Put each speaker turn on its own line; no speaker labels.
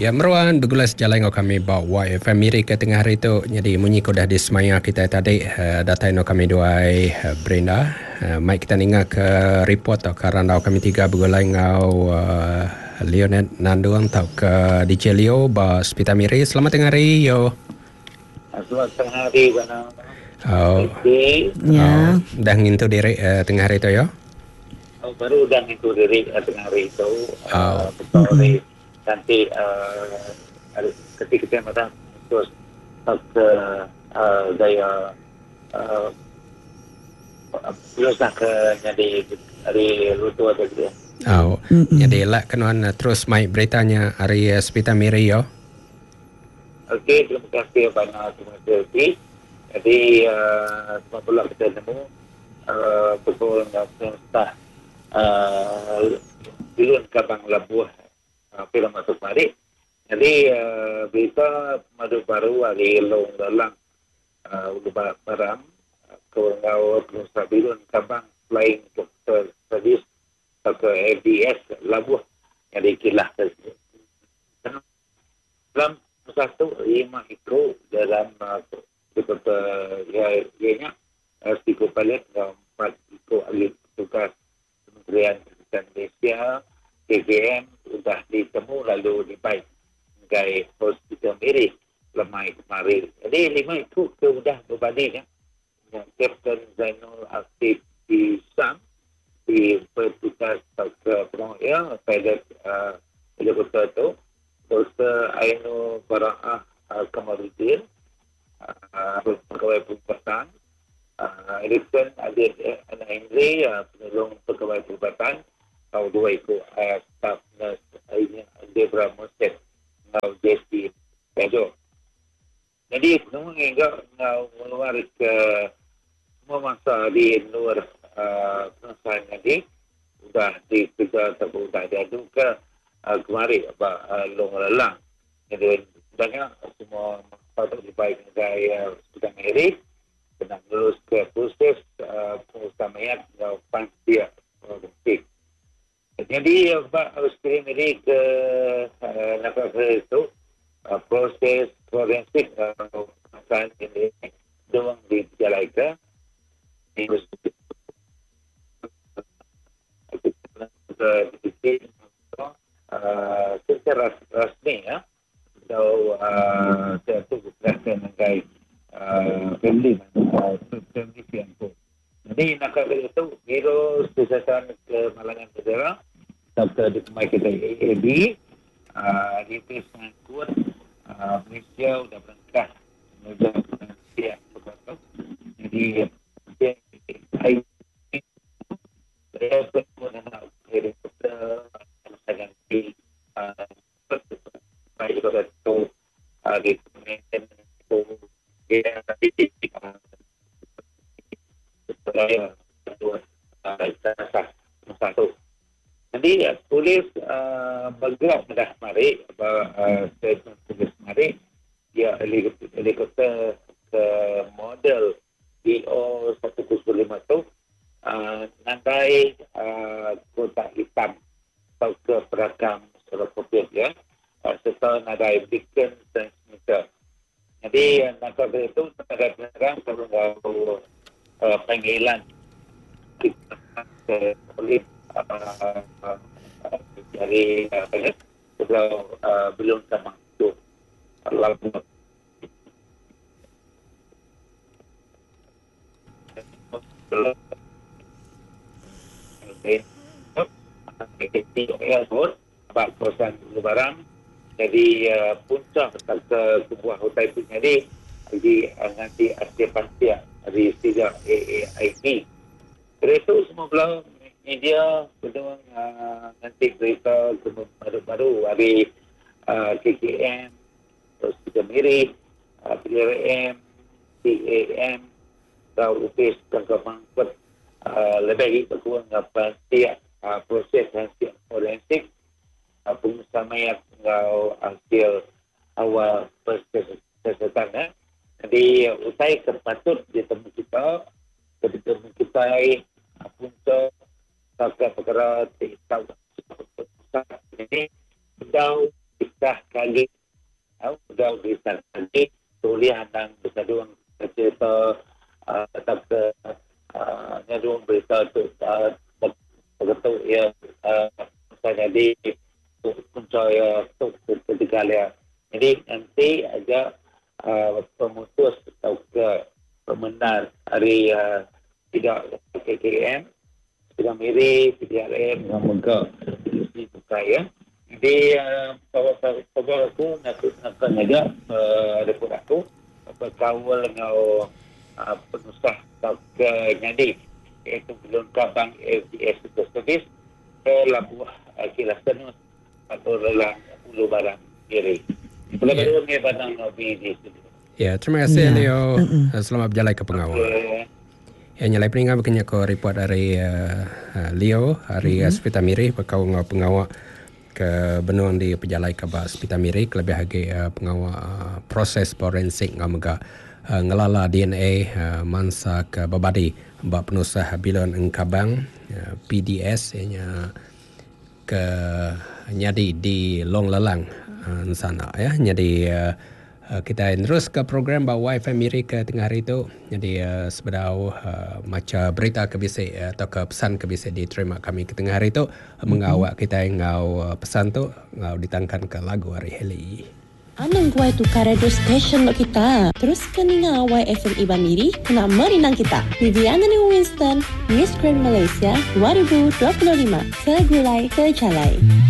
Ya meruan begulas jalan ngau kami bawa YFM miri ke tengah hari tu jadi munyi ko dah di semaya kita tadi data ino kami duai Brenda mai kita ninga ke report tau karena kami tiga begulai ngau Leonard Nanduang tau ke DJ Leo ba Spita Miri. Selamat tengah hari yo.
Selamat tengah hari bana.
Oh.
Ya.
Dah ngintu diri tengah hari tu yo.
Baru dah ngintu diri tengah hari itu. Betul nanti ketika kita matang terus ke gaya terus nak ke jadi hari lutu atau gitu.
Jadi lah kenuan terus mai beritanya hari Spita Miri yo.
Okey, terima kasih banyak terima kasih. Jadi semula kita nemu betul semesta Bilun Kabang Labuh film masuk mari. Jadi berita madu baru hari long dalam barang kewangau Nusa Bilun Kabang Flying Service ke ABS Labuh jadi kilah dalam satu 5 itu dalam seperti ianya tiga palet 4 itu ahli tugas Kementerian Kesihatan Malaysia KKM sudah ditemu lalu dibaik sebagai hospital Miri lemai kemarin. Jadi 5 itu sudah berbanding yang Kapten Zainul Aktif di Sam di petugas ke Penang pilot helikopter itu Dr. Ainu Bara'ah Kamarudin pegawai perubatan Erikson Adit Anak Henry penolong pegawai perubatan tahun 2 itu staff nurse Debra Moset ngau JC Pejo. Jadi semua hingga ngau meluar ke semua masa di luar penasaran tadi sudah dikejar ataupun sudah diadu ke kemari long lelang. Jadi sebenarnya semua patut dibaik negara sedang Miri kena lulus ke proses pengusahaan dan panitia forensik. Jadi harus kirim ini ke negara itu proses forensik pengusahaan ini doang dijalankan di secara rasmi atau satu keberatan mengenai family yang pun. Jadi nak itu Biro Kesihatan Kemalangan Negara serta ditemui kita AAB di sangat kuat Malaysia sudah berangkat menuju penantian betul. Jadi saya pun nak helikopter saya ganti baik juga itu di kementerian itu dia saya satu. Jadi polis bergerak dah mari statement polis mari dia helikopter ke model EO 105 tu nantai kotak hitam atau ke perakam seropopet ya serta nadai beacon transmitter. Jadi nakal itu negara penerang perlu panggilan polis dari belum sama itu lalu kawasan Lebaran jadi puncak ke sebuah hotel itu jadi nanti Asia Pasifik di tiga AAIP. Dari itu semua belah media sedang nanti berita baru-baru hari KKM, terus kita Miri, PRM, TAM, atau UPIS dan Kemangkut lebih berkurang pasti proses forensik pengusaha mayat atau hasil awal kesehatan. Jadi usai kepatut ditemu kita punca perkara tahu ini jauh sah kali sudah bisa kali tulis tentang bersaduang cerita tetap ke nyaduang berita tu betul ya saya jadi pencaya tu ketika dia jadi nanti aja pemutus atau ke pemenang hari tidak KKM tidak mirip PDRM dengan muka di buka ya. Jadi pokok aku nak aja report aku berkawal dengan penusah ke nyadi iaitu belum kabang FDS Service ke Labuh Kilas Tenus atau Lelang Ulu Barang Kiri. Belum ni badang Nobi di sini.
Ya, terima kasih Leo. Selamat berjalan ke pengawal. Ya, nyalai peningan berkenyak ke report dari Leo hari Spita Miri berkau dengan pengawal ke benuang di pejalai ke Spita Miri lebih lagi pengawal proses forensik ngamaga ngelala DNA mansa ke babadi bab penusah bilon engkabang PDS nya ke nyadi di Long Lelang sana ya. Jadi kita terus ke program bahawa YFM Miri ke tengah hari itu. Jadi sebedau macam berita kebisik atau ke pesan kebisik diterima kami ke tengah hari itu mengawak kita ngau pesan tu ngau ditangkan ke lagu hari Heli.
Anang kuai tu ka radio station lo kita. Terus keninga YFM Iba Miri kena merinang kita. Viviana ni Winston, Miss Grand Malaysia 2025. Segulai ke Jalai.